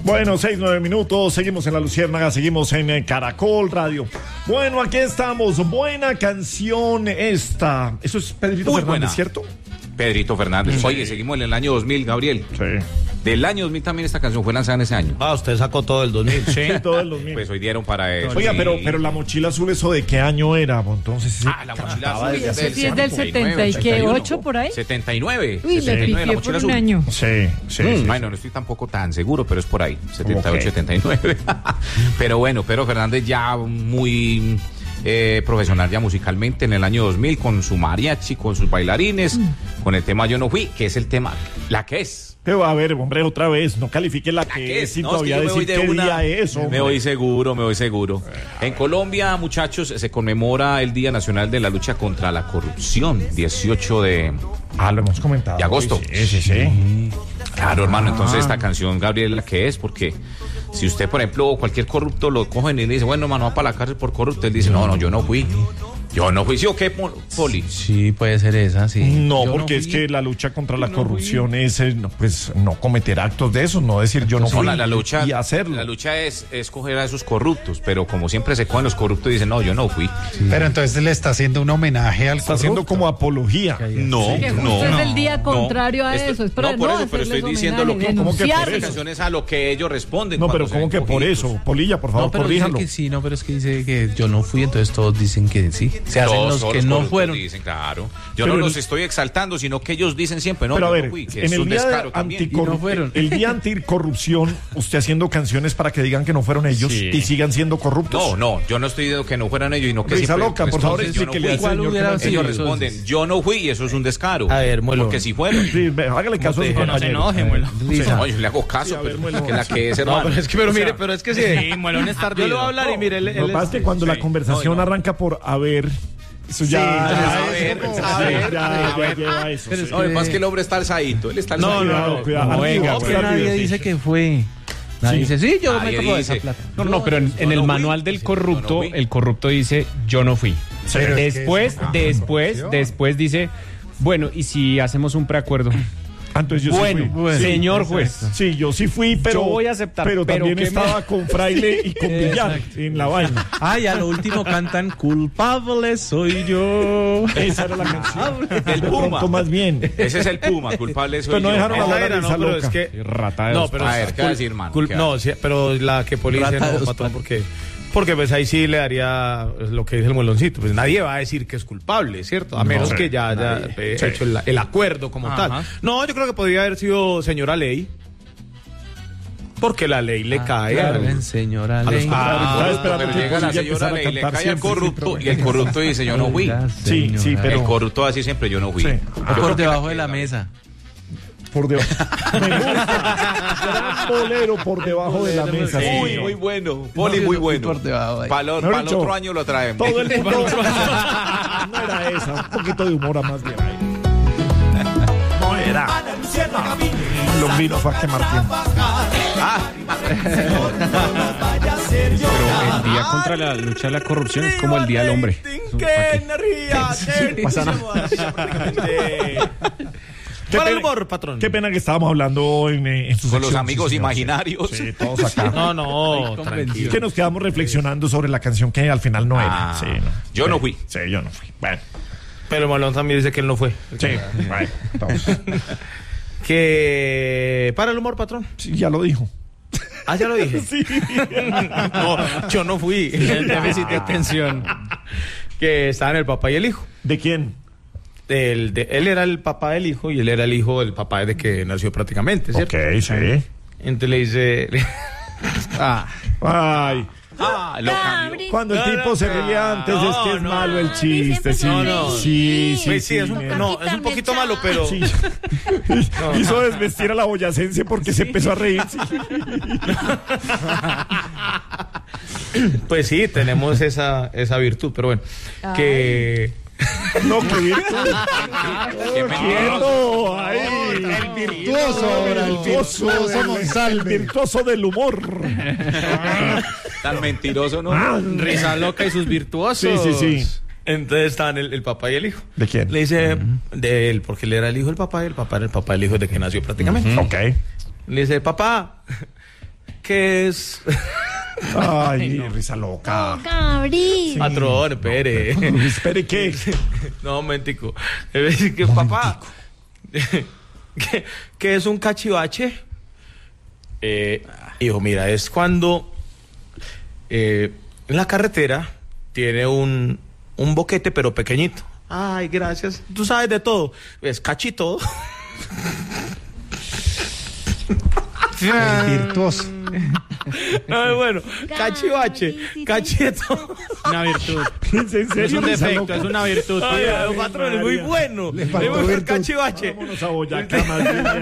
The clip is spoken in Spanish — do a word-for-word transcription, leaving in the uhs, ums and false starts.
Bueno, seis, nueve minutos, seguimos en La Luciérnaga, seguimos en eh, Caracol Radio. Bueno, aquí estamos, buena canción esta. Eso es Pedrito Muy Fernández, buena. ¿cierto? Pedrito Fernández. Sí. Oye, seguimos en el año dos mil, Gabriel. Sí. Del año dos mil también esta canción fue lanzada en ese año. Ah, usted sacó todo el dos mil. Sí, todo el dos mil. Pues hoy dieron para eso. Oiga, sí. pero, pero la mochila azul, ¿eso de qué año era? Entonces, sí. Ah, la mochila azul. Sí, eso sí es del setenta y ocho por ahí. setenta y nueve. Uy, le pifié por un año. Sí, sí, Mm, sí, bueno, sí. no estoy tampoco tan seguro, pero es por ahí, setenta y ocho, Ok. setenta y nueve. Pero bueno, Pedro Fernández ya muy eh, profesional ya musicalmente en el año dos mil, con su mariachi, con sus bailarines, mm. con el tema Yo No Fui, que es el tema, la que es. Pero a ver, hombre, otra vez, no califique la, la que, que es, y no, todavía es que decir de qué una, día es, hombre. Me voy seguro, me voy seguro. En Colombia, muchachos, se conmemora el Día Nacional de la Lucha contra la Corrupción, dieciocho de... Ah, lo hemos comentado. De agosto. Sí, sí, sí. Claro, hermano, entonces esta canción, Gabriel, ¿la que es? Porque si usted, por ejemplo, cualquier corrupto lo cogen y le dice, bueno, hermano, va para la cárcel por corrupto, él dice, no, no, yo no fui. Yo no fui, ¿sí o qué, Poli? Sí, puede ser esa, sí. No, yo porque no es que la lucha contra la no corrupción fui. es, eh, no, pues, no cometer actos de esos, no decir yo no fui no, la, la lucha, y hacerlo. La lucha es, es coger a esos corruptos, pero como siempre se cogen los corruptos y dicen, no, yo no fui. Sí. Pero entonces le está haciendo un homenaje al Está corrupto. haciendo como apología. No, que justo no. es el día contrario no, a esto, eso. Es para no, por no eso, pero estoy hacerles diciendo lo que... homenaje, ¿cómo que por denunciarlos. eso? Canciones a lo que ellos responden. No, pero se ¿cómo ven que por cogidos. eso? Polilla, por favor, No, pero corríjalo. dice que sí, no, pero es que dice que yo no fui, entonces todos dicen que sí. Se hacen Todos, los todos que los no corruptos fueron. Dicen, claro. Yo Pero no el- los estoy exaltando, sino que ellos dicen siempre, no, Pero a yo ver, no fui, que en es el un día, descaro de también. anticorru- Y no fueron. el día anticorrupción, usted haciendo canciones para que digan que no fueron ellos Sí. y sigan siendo corruptos. No, no, yo no estoy diciendo que no fueran ellos, sino que Risa siempre loca, por favor, responden, yo no explíquele fui. al señor que hubiera no sido Ellos entiende. eso? responden, yo no fui, y eso es un descaro. A ver, Muelo. Porque si fueron. Sí, ve, hágale caso a su te- compañero. no se enoje, Muelo. Lisa. No, yo le hago caso, Sí, a ver, pero Muelo. que la que es, No, hermano. pero es que, pero O sea, mire, pero es que sí. Sí, Muelón es Yo tardío. le voy a hablar y mire, él, él Lo que es- pasa es que cuando la conversación No, no. arranca por a ver, eso ya, Sí, ya, a ver, ya, a ver, ya, a ya ver. lleva eso. Pero sí. es No, además que el hombre está alzadito, él está No, alzadito. no, Cuidado, cuidado. No, venga, Arriba, que arriba, nadie sí, dice sí. que fue. Nadie dice, sí, yo Nadie me toco dice. esa plata. No, no, pero en, en Yo el no manual fui. del Yo corrupto, no fui. el corrupto dice, yo no fui. Pero es que Después, es una después, corrupción. después dice, bueno, ¿y si hacemos un preacuerdo? Ah, entonces yo Bueno, sí fui. bueno. señor Sí, juez. Sí, yo sí fui, pero. Yo voy a aceptar, Pero, pero también que me- estaba con Fraile y con Villar en la vaina. Ah, y a lo último cantan culpable soy yo. Esa era la canción. El De Puma. pronto más bien. Ese es el Puma, culpable soy Pero no yo. dejaron Esa hablar Esa a era, no, Risa pero loca. es que... Rata de No, dos pero... A ver, ¿qué va a decir, hermano? Cul- ¿Qué no, va? sí, pero la que Poli dice Rata de no, dos patrón, patas. porque... Porque pues ahí sí le daría lo que dice el mueloncito. Pues nadie va a decir que es culpable, ¿cierto? A menos sí, que ya haya nadie. eh, Sí. hecho el, el acuerdo como Ajá. tal. No, yo creo que podría haber sido señora ley. Porque la ley le cae a Claro, señora a los ley. Ah, Pero esperando que llega la Polilla señora empezara a ley, le cantar cae al siempre, corrupto sí, y el corrupto dice, yo no fui. Oiga, Sí, sí, señora. pero- El corrupto así siempre, yo no fui. Sí. Yo Ah, creo Por que debajo la- de la mesa. Por debajo. Me gusta. Gran bolero por debajo de la mesa. Uy, señor. muy bueno. Poli, No, muy yo no bueno. fui por debajo ahí. Para el Mejor dicho, otro año lo traemos. Todo el mundo. No era esa. Un poquito de humor a más bien ahí. No era. Lombino fue a quemar tiempo. Pero el día contra la lucha de la corrupción es como el día del hombre. Pasa nada. Qué Para el pena- humor, patrón. Qué pena que estábamos hablando en, eh, en su Con los sección, amigos sí, señor. imaginarios. Sí, todos acá. No, no, tranquilo. Que nos quedamos reflexionando sobre la canción que al final no era. Ah, Sí, no. yo no Sí, fui. Sí, yo no fui. Bueno, Pero Molón también dice que él no fue. sí, bueno, entonces, Que... Para el humor, patrón. sí, ya lo dijo. Ah, ya lo dije. Sí. No, yo no fui. El déficit de atención. Que estaban el papá y el hijo. ¿De quién? El de, él era el papá del hijo y él era el hijo del papá desde que nació prácticamente, ¿cierto? Ok, sí. Entonces le dice... Ah, Ay, Ah, lo cambió. cuando el tipo se ríe antes es que es no, malo el chiste. Sí, No, no. sí, sí. Pues sí, es un, sí, no, es un poquito malo, pero... Sí. Hizo desvestir a la boyacense porque se empezó a reír. Sí. Pues sí, tenemos esa, esa virtud, pero bueno. Que... No, qué virtud. Qué Quieto, ahí. El virtuoso ahora, el virtuoso el Monsalve. virtuoso del humor. Tan mentiroso, ¿no? Risa loca y sus Sí, virtuosos. sí, sí. Entonces estaban el, el papá y el hijo. ¿De quién? Le dice de él, porque él era el hijo del papá y el papá era el papá del hijo desde que nació prácticamente. Ok. Le dice, papá, ¿qué es? Ay, no. Risa loca. Gabriel. Sí. Patrón, espere. ¿Espere qué? No, momentico. Que, papá, ¿qué, ¿qué es un cachivache? Eh, hijo, mira, es cuando eh, en la carretera tiene un, un boquete, pero pequeñito. Ay, gracias. Tú sabes de todo. Es cachito. El virtuoso. No, bueno, cachivache, cachito. Una virtud. ¿En serio? No es un Risa defecto, loca? es una virtud. Ay, ay, patrón, es muy bueno. Le Es faltó muy buen virtud. cachivache. Vámonos a Boyacá, más bien.